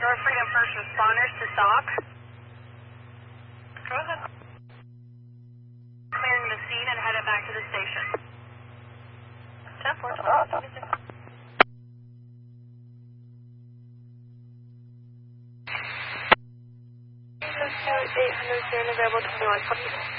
North Freedom first responders to stop. Go ahead. Clearing the scene and headed back to the station. 10-4-12. Available 21.